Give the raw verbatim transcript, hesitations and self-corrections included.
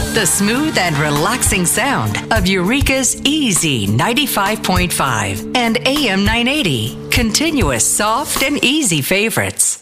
The smooth and relaxing sound of Eureka's Easy ninety-five point five and A M nine eighty. Continuous soft and easy favorites.